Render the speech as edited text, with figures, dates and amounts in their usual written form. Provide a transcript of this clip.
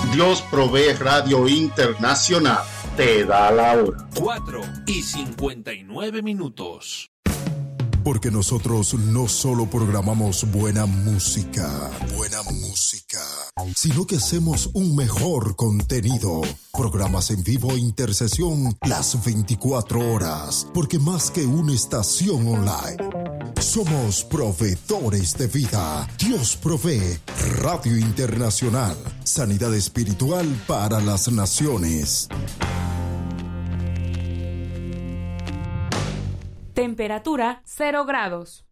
Dios Provee Radio Internacional te da la hora. 4:59. Porque nosotros no solo programamos buena música, sino que hacemos un mejor contenido. Programas en vivo e intercesión las 24 horas. Porque más que una estación online, somos proveedores de vida. Dios Provee Radio Internacional. Sanidad espiritual para las naciones. Temperatura 0 grados.